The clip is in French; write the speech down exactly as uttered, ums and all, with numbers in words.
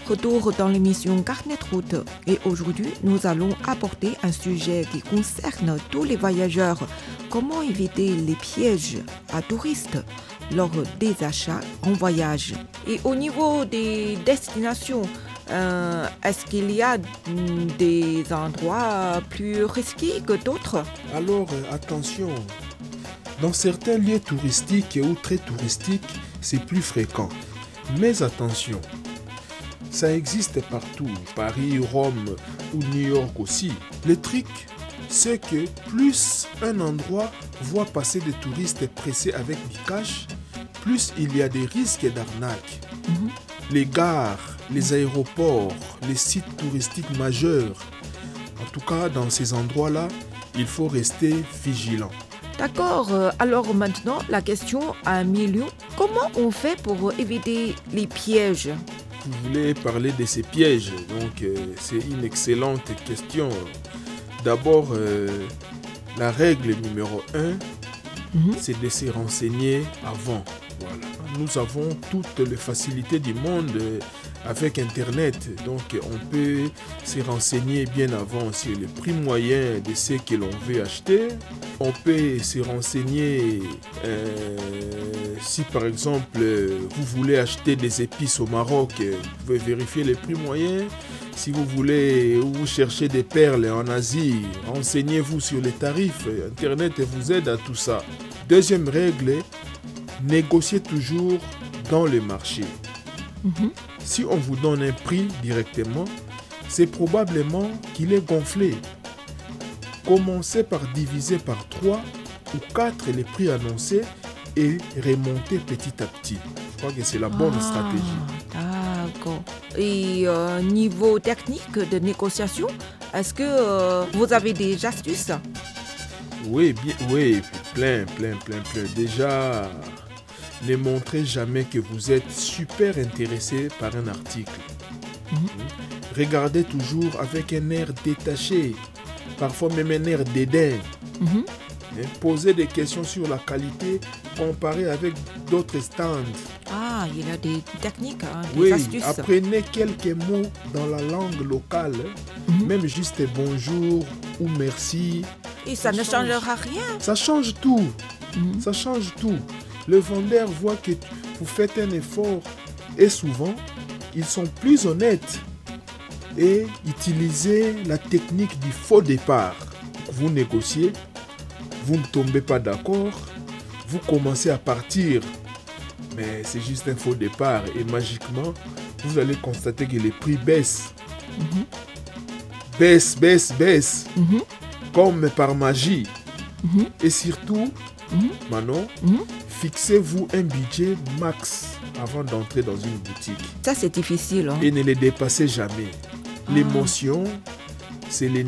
Retour dans l'émission Carnet de route. Et aujourd'hui, nous allons aborder un sujet qui concerne tous les voyageurs. Comment éviter les pièges à touristes lors des achats en voyage. Et au niveau des destinations, euh, est-ce qu'il y a des endroits plus risqués que d'autres? Alors attention, dans certains lieux touristiques ou très touristiques, c'est plus fréquent. Mais attention, ça existe partout, Paris, Rome ou New York aussi. Le truc, c'est que plus un endroit voit passer des touristes pressés avec du cash, plus il y a des risques d'arnaque. Mm-hmm. Les gares, les aéroports, les sites touristiques majeurs. En tout cas, dans ces endroits-là, il faut rester vigilant. D'accord. Alors maintenant, la question à un million. Comment on fait pour éviter les pièges? Vous voulez parler de ces pièges, donc euh, c'est une excellente question. D'abord, euh, la règle numéro un, mm-hmm. c'est de se renseigner avant. Voilà. Nous avons toutes les facilités du monde euh, avec Internet, donc on peut se renseigner bien avant sur le prix moyen de ce que l'on veut acheter. On peut se renseigner euh, si par exemple vous voulez acheter des épices au Maroc, vous pouvez vérifier les prix moyens. Si vous voulez ou vous cherchez des perles en Asie, renseignez-vous sur les tarifs. Internet vous aide à tout ça. Deuxième règle, négociez toujours dans le marché. Mm-hmm. Si on vous donne un prix directement, c'est probablement qu'il est gonflé. Commencez par diviser par trois ou quatre les prix annoncés et remonter petit à petit. Je crois que c'est la bonne ah, stratégie. D'accord. Et euh, niveau technique de négociation, est-ce que euh, vous avez des astuces? Oui, bien, oui, plein, plein, plein, plein. Déjà, ne montrez jamais que vous êtes super intéressé par un article. Mm-hmm. Regardez toujours avec un air détaché, parfois même un air dédain. Mm-hmm. Posez des questions sur la qualité comparée avec d'autres stands. Ah, il y a des techniques, hein, des oui, astuces. Apprenez quelques mots dans la langue locale, mm-hmm. même juste bonjour ou merci. Et ça, ça ne change. changera rien. Ça change tout. Mm-hmm. Ça change tout. Le vendeur voit que vous faites un effort et souvent, ils sont plus honnêtes et utilisez la technique du faux départ. Vous négociez, vous ne tombez pas d'accord, vous commencez à partir, mais c'est juste un faux départ et magiquement, vous allez constater que les prix baissent. Mm-hmm. Baissent, baissent, baissent, mm-hmm. comme par magie. Mm-hmm. Et surtout, mm-hmm. Manon, mm-hmm. fixez-vous un budget max avant d'entrer dans une boutique. Ça, c'est difficile. Hein? Et ne les dépassez jamais. Ah. L'émotion, c'est l'énergie.